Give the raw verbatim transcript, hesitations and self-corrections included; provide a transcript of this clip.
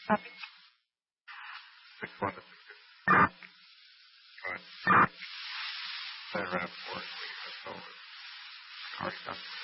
Six one to six. Go ahead. Set around four. That's all. Car stuff.